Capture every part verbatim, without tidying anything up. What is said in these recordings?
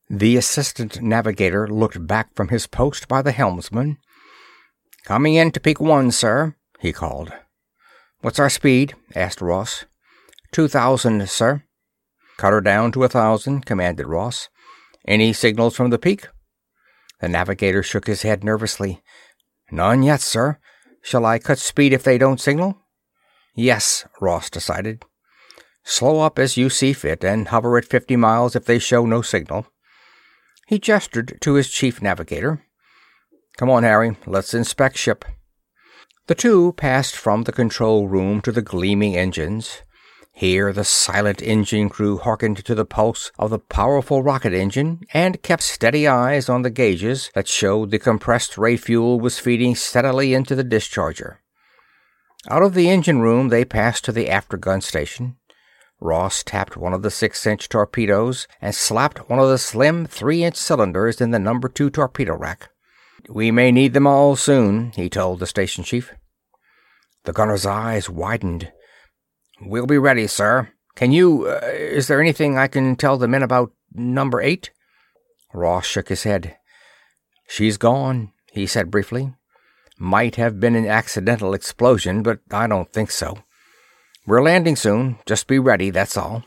The assistant navigator looked back from his post by the helmsman. "Coming in to peak one, sir," he called. "What's our speed?" asked Ross. Two thousand, sir." "Cut her down to a thousand," commanded Ross. "Any signals from the peak?" The navigator shook his head nervously. "None yet, sir. Shall I cut speed if they don't signal?" "Yes," Ross decided. "Slow up as you see fit, and hover at fifty miles if they show no signal." He gestured to his chief navigator. "Come on, Harry. Let's inspect ship." The two passed from the control room to the gleaming engines. Here the silent engine crew hearkened to the pulse of the powerful rocket engine and kept steady eyes on the gauges that showed the compressed ray fuel was feeding steadily into the discharger. Out of the engine room they passed to the aftergun station. Ross tapped one of the six-inch torpedoes and slapped one of the slim three-inch cylinders in the number two torpedo rack. "We may need them all soon," he told the station chief. The gunner's eyes widened. "We'll be ready, sir. Can you, uh, is there anything I can tell the men about number eight?" Ross shook his head. "She's gone," he said briefly. "Might have been an accidental explosion, but I don't think so. We're landing soon. Just be ready, that's all."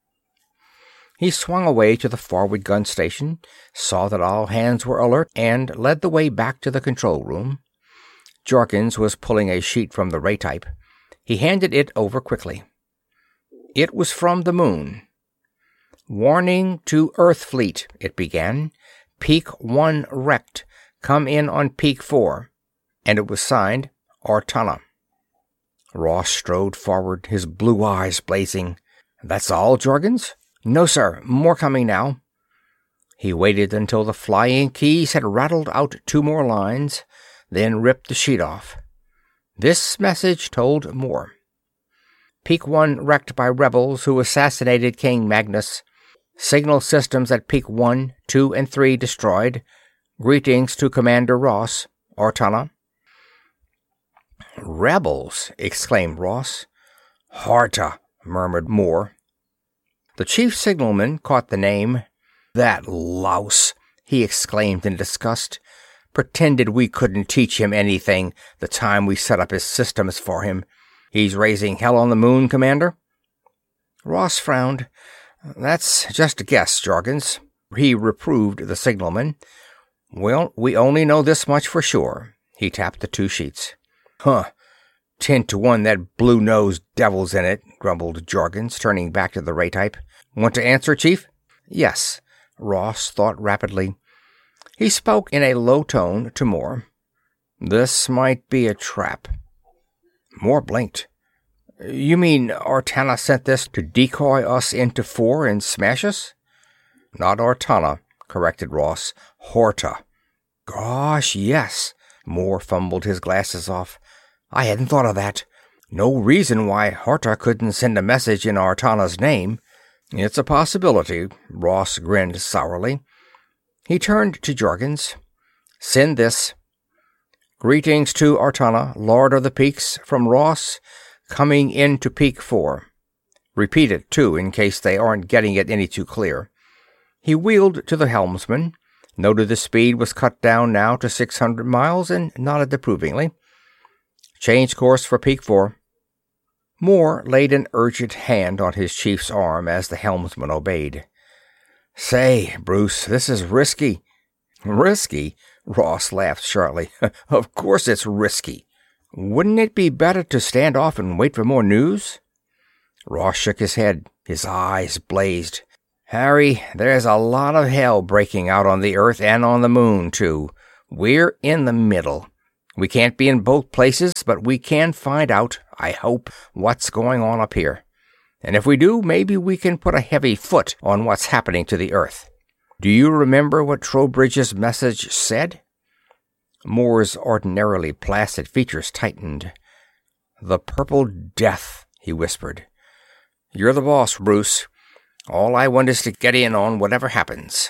He swung away to the forward gun station, saw that all hands were alert, and led the way back to the control room. Jorkins was pulling a sheet from the ray type. He handed it over quickly. It was from the moon. "Warning to Earth Fleet," it began. "Peak one wrecked. Come in on Peak four." And it was signed Ortona. Ross strode forward, his blue eyes blazing. "That's all, Jorkins?" "No, sir. More coming now." He waited until the flying keys had rattled out two more lines, then ripped the sheet off. This message told more. "Peak one wrecked by rebels who assassinated King Magnus. Signal systems at Peak one, two, and three destroyed. Greetings to Commander Ross, Ortona." "Rebels!" exclaimed Ross. "Horta," murmured Moore. The chief signalman caught the name. "That louse!" he exclaimed in disgust. "Pretended we couldn't teach him anything the time we set up his systems for him. He's raising hell on the moon, Commander?" Ross frowned. "That's just a guess, Jorkins." He reproved the signalman. "Well, we only know this much for sure." He tapped the two sheets. "Huh. Ten to one that blue-nosed devil's in it," grumbled Jorkins, turning back to the ray type. "Want to answer, Chief?" "Yes." Ross thought rapidly. He spoke in a low tone to Moore. "This might be a trap." Moore blinked. "You mean Ortana sent this to decoy us into four and smash us?" "Not Ortana," corrected Ross. "Horta." "Gosh, yes." Moore fumbled his glasses off. "I hadn't thought of that. No reason why Horta couldn't send a message in Ortana's name." "It's a possibility," Ross grinned sourly. He turned to Jorkins. "Send this. Greetings to Ortana, Lord of the Peaks, from Ross, coming into Peak four. Repeat it, too, in case they aren't getting it any too clear." He wheeled to the helmsman, noted the speed was cut down now to six hundred miles, and nodded approvingly. "Change course for Peak four." Moore laid an urgent hand on his chief's arm as the helmsman obeyed. "Say, Bruce, this is risky." "Risky?" Ross laughed shortly. "Of course it's risky. Wouldn't it be better to stand off and wait for more news?" Ross shook his head. His eyes blazed. "Harry, there's a lot of hell breaking out on the Earth and on the Moon, too. We're in the middle. We can't be in both places, but we can find out, I hope, what's going on up here. And if we do, maybe we can put a heavy foot on what's happening to the Earth. Do you remember what Trowbridge's message said?" Moore's ordinarily placid features tightened. "The Purple Death," he whispered. "You're the boss, Bruce. All I want is to get in on whatever happens."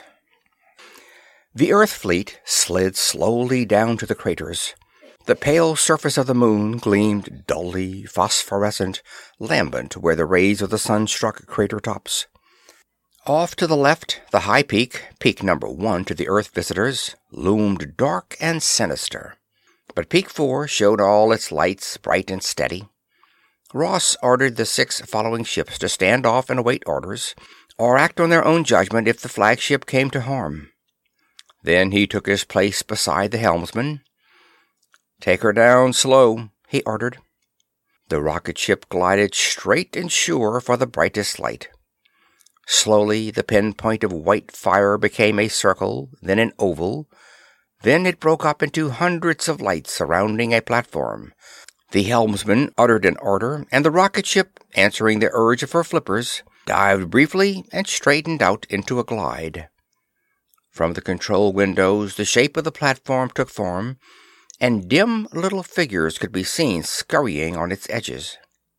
The Earth fleet slid slowly down to the craters. The pale surface of the moon gleamed dully phosphorescent, lambent where the rays of the sun struck crater tops. Off to the left, the high peak, peak number one to the Earth visitors, loomed dark and sinister. But peak four showed all its lights, bright and steady. Ross ordered the six following ships to stand off and await orders, or act on their own judgment if the flagship came to harm. Then he took his place beside the helmsman. "Take her down slow," he ordered. The rocket ship glided straight and sure for the brightest light. Slowly the pinpoint of white fire became a circle, then an oval. Then it broke up into hundreds of lights surrounding a platform. The helmsman uttered an order, and the rocket ship, answering the urge of her flippers, dived briefly and straightened out into a glide. From the control windows the shape of the platform took form, and dim little figures could be seen scurrying on its edges.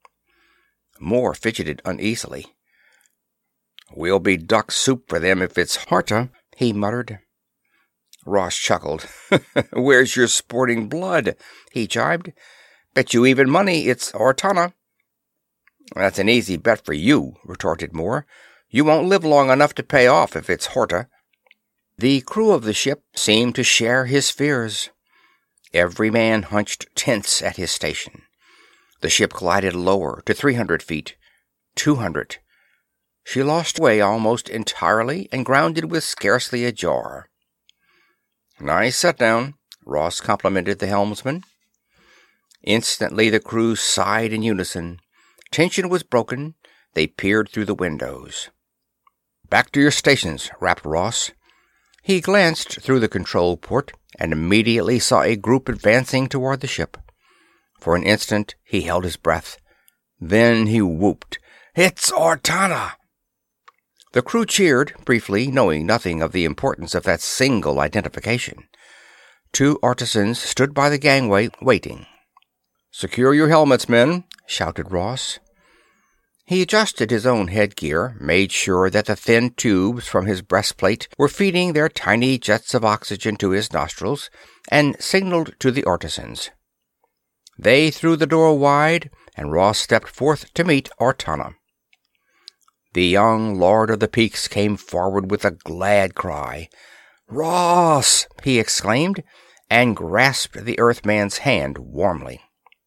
Moore fidgeted uneasily. "We'll be duck soup for them if it's Horta," he muttered. Ross chuckled. "Where's your sporting blood?" he jibed. "Bet you even money it's Ortana." "That's an easy bet for you," retorted Moore. "You won't live long enough to pay off if it's Horta." The crew of the ship seemed to share his fears. Every man hunched tense at his station. The ship glided lower to three hundred feet, two hundred. She lost way almost entirely and grounded with scarcely a jar. "Nice set-down," Ross complimented the helmsman. Instantly the crew sighed in unison. Tension was broken. They peered through the windows. "Back to your stations," rapped Ross. He glanced through the control port and immediately saw a group advancing toward the ship. For an instant he held his breath. Then he whooped, "It's Ortana!" The crew cheered briefly, knowing nothing of the importance of that single identification. Two artisans stood by the gangway, waiting. "Secure your helmets, men," shouted Ross. He adjusted his own headgear, made sure that the thin tubes from his breastplate were feeding their tiny jets of oxygen to his nostrils, and signaled to the artisans. They threw the door wide, and Ross stepped forth to meet Ortana. The young Lord of the Peaks came forward with a glad cry. "Ross!" he exclaimed, and grasped the Earthman's hand warmly.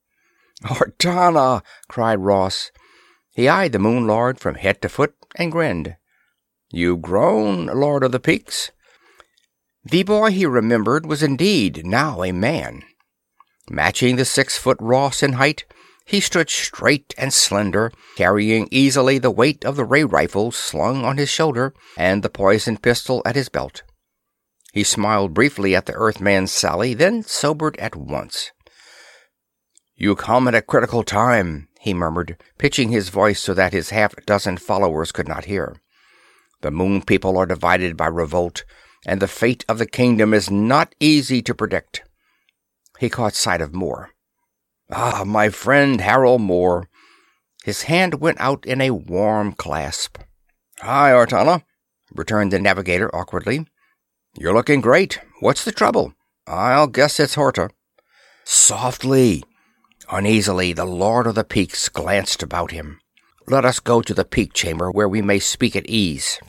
"Ortana!" cried Ross. He eyed the Moon Lord from head to foot and grinned. "You've grown, Lord of the Peaks." The boy he remembered was indeed now a man. Matching the six-foot Ross in height, he stood straight and slender, carrying easily the weight of the ray rifle slung on his shoulder and the poison pistol at his belt. He smiled briefly at the Earthman's sally, then sobered at once. "You come at a critical time," he murmured, pitching his voice so that his half-dozen followers could not hear. "The Moon people are divided by revolt, and the fate of the kingdom is not easy to predict." He caught sight of Moore. "Ah, my friend Harold Moore." His hand went out in a warm clasp. "Hi, Ortana," returned the navigator awkwardly. "You're looking great. What's the trouble? I'll guess it's Horta." "Softly." Uneasily, the Lord of the Peaks glanced about him. "Let us go to the peak chamber where we may speak at ease."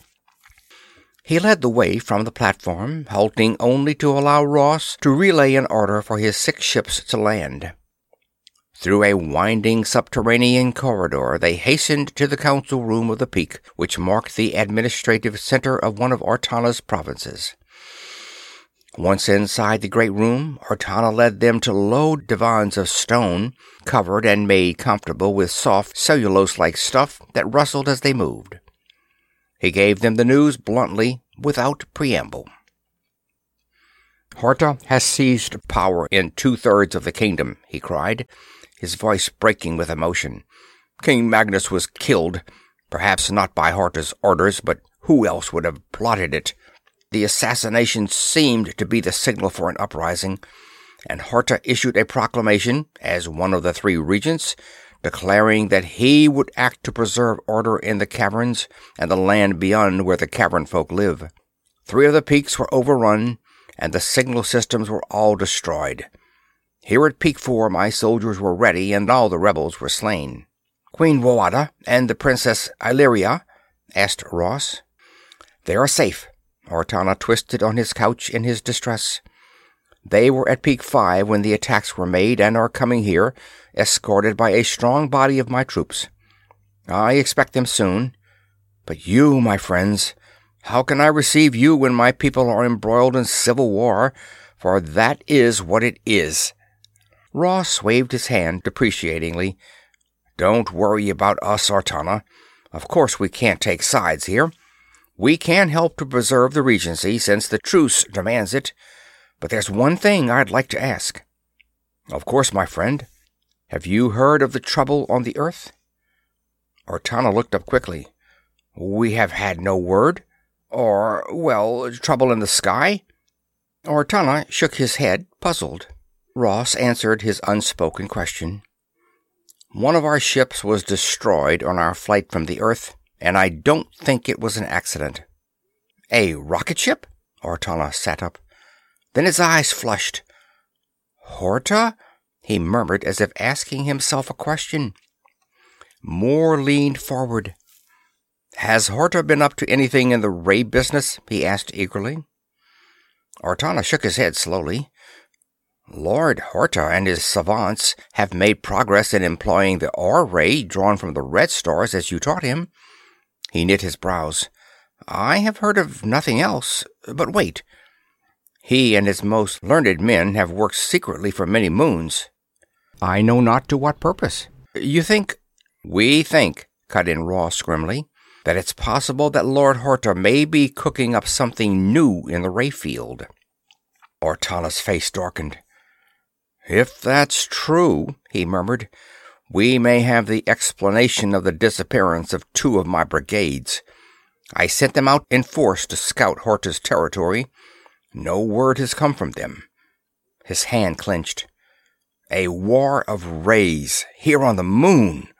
He led the way from the platform, halting only to allow Ross to relay an order for his six ships to land. Through a winding subterranean corridor they hastened to the council room of the peak, which marked the administrative center of one of Ortana's provinces. Once inside the great room, Ortana led them to low divans of stone, covered and made comfortable with soft cellulose-like stuff that rustled as they moved. He gave them the news bluntly, without preamble. "Horta has seized power in two-thirds of the kingdom," he cried, his voice breaking with emotion. "King Magnus was killed, perhaps not by Horta's orders, but who else would have plotted it? The assassination seemed to be the signal for an uprising, and Horta issued a proclamation, as one of the three regents, declaring that he would act to preserve order in the caverns and the land beyond where the cavern folk live. Three of the peaks were overrun, and the signal systems were all destroyed. Here at Peak Four my soldiers were ready, and all the rebels were slain." "Queen Wawada and the Princess Illyria?" asked Ross. "They are safe." Ortana twisted on his couch in his distress. "They were at Peak Five when the attacks were made and are coming here, escorted by a strong body of my troops. I expect them soon. But you, my friends, how can I receive you when my people are embroiled in civil war? For that is what it is." Ross waved his hand deprecatingly. "Don't worry about us, Ortana. Of course we can't take sides here. We can help to preserve the Regency, since the truce demands it. But there's one thing I'd like to ask." "Of course, my friend. Have you heard of the trouble on the earth?" Ortana looked up quickly. "We have had no word. Or, well, trouble in the sky?" Ortana shook his head, puzzled. Ross answered his unspoken question. "One of our ships was destroyed on our flight from the Earth, and I don't think it was an accident." "A rocket ship?" Ortana sat up. Then his eyes flushed. "Horta?" he murmured, as if asking himself a question. Moore leaned forward. "Has Horta been up to anything in the ray business?" he asked eagerly. Ortana shook his head slowly. "Lord Horta and his savants have made progress in employing the Aur ray drawn from the red stars as you taught him." He knit his brows. "I have heard of nothing else. But wait. He and his most learned men have worked secretly for many moons. I know not to what purpose. You think—" "We think," cut in Ross grimly, "that it's possible that Lord Horta may be cooking up something new in the ray field." Ortana's face darkened. "If that's true," he murmured, "we may have the explanation of the disappearance of two of my brigades. I sent them out in force to scout Horta's territory. No word has come from them." His hand clenched. "A war of rays here on the moon!"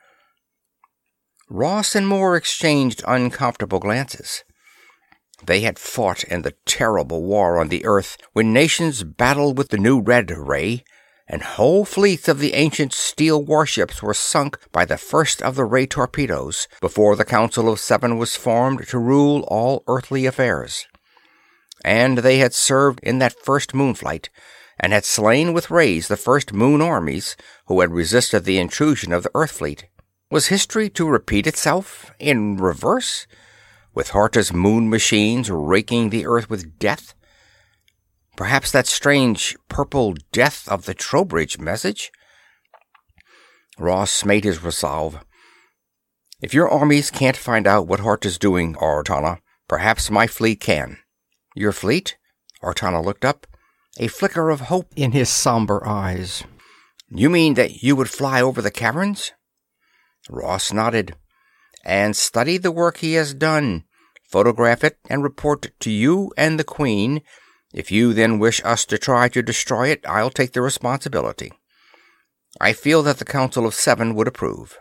Ross and Moore exchanged uncomfortable glances. They had fought in the terrible war on the Earth when nations battled with the new red ray, and whole fleets of the ancient steel warships were sunk by the first of the ray torpedoes before the Council of Seven was formed to rule all earthly affairs. And they had served in that first moonflight, and had slain with rays the first moon armies who had resisted the intrusion of the Earth fleet. Was history to repeat itself in reverse, with Horta's moon machines raking the Earth with death? Perhaps that strange purple death of the Trowbridge message? Ross made his resolve. "If your armies can't find out what Horta's doing, Ortana, perhaps my fleet can." "Your fleet?" Ortana looked up, a flicker of hope in his somber eyes. "You mean that you would fly over the caverns?" Ross nodded. "And study the work he has done, photograph it, and report to you and the Queen. If you then wish us to try to destroy it, I'll take the responsibility. I feel that the Council of Seven would approve."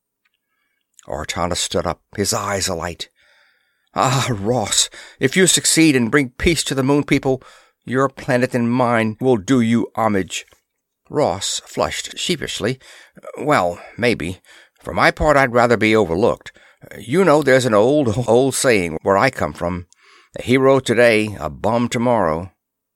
Ortana stood up, his eyes alight. "Ah, Ross, if you succeed and bring peace to the Moon people, your planet and mine will do you homage." Ross flushed sheepishly. "Well, maybe. For my part, I'd rather be overlooked. You know, there's an old, old saying where I come from. A hero today, a bum tomorrow."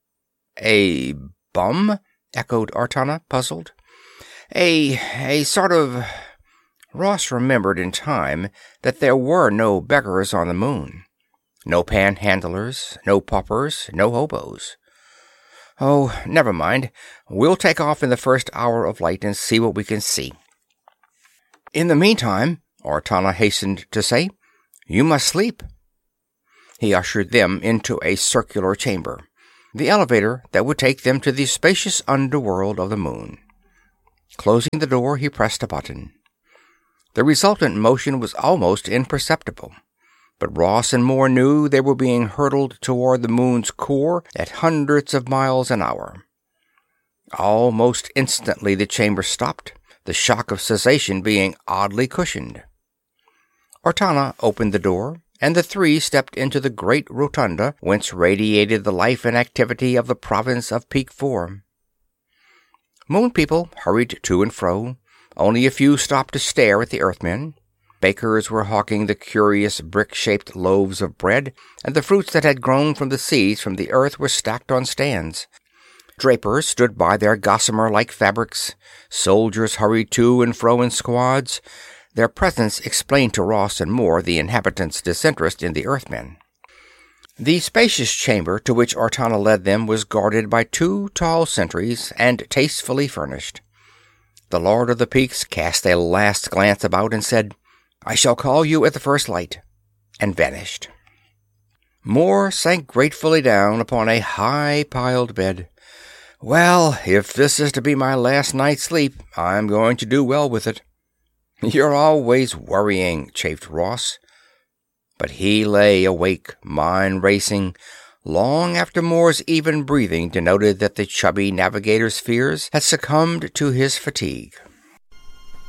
"A bum?" echoed Ortana, puzzled. A, a sort of—" Ross remembered in time that there were no beggars on the moon. No panhandlers, no paupers, no hobos. "Oh, never mind. We'll take off in the first hour of light and see what we can see." "In the meantime," Ortana hastened to say, "you must sleep." He ushered them into a circular chamber, the elevator that would take them to the spacious underworld of the moon. Closing the door, he pressed a button. The resultant motion was almost imperceptible, but Ross and Moore knew they were being hurtled toward the moon's core at hundreds of miles an hour. Almost instantly the chamber stopped, the shock of cessation being oddly cushioned. Ortana opened the door, and the three stepped into the great rotunda whence radiated the life and activity of the province of Peak Four. Moon people hurried to and fro. Only a few stopped to stare at the Earthmen. Bakers were hawking the curious brick-shaped loaves of bread, and the fruits that had grown from the seeds from the earth were stacked on stands. Drapers stood by their gossamer-like fabrics. Soldiers hurried to and fro in squads. Their presence explained to Ross and Moore the inhabitants' disinterest in the Earthmen. The spacious chamber to which Ortana led them was guarded by two tall sentries and tastefully furnished. The Lord of the Peaks cast a last glance about and said, "I shall call you at the first light," and vanished. Moore sank gratefully down upon a high-piled bed. "Well, if this is to be my last night's sleep, I'm going to do well with it." "You're always worrying," chafed Ross. But he lay awake, mind racing, long after Moore's even breathing denoted that the chubby navigator's fears had succumbed to his fatigue.